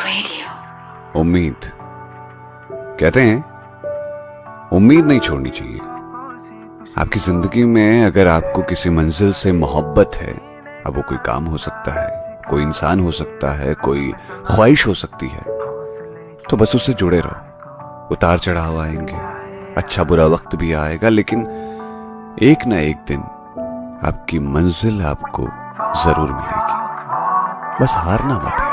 उम्मीद कहते हैं उम्मीद नहीं छोड़नी चाहिए। आपकी जिंदगी में अगर आपको किसी मंजिल से मोहब्बत है, अब वो कोई काम हो सकता है, कोई इंसान हो सकता है, कोई ख्वाहिश हो सकती है, तो बस उससे जुड़े रहो। उतार चढ़ाव आएंगे, अच्छा बुरा वक्त भी आएगा, लेकिन एक ना एक दिन आपकी मंजिल आपको जरूर मिलेगी। बस हारना मत।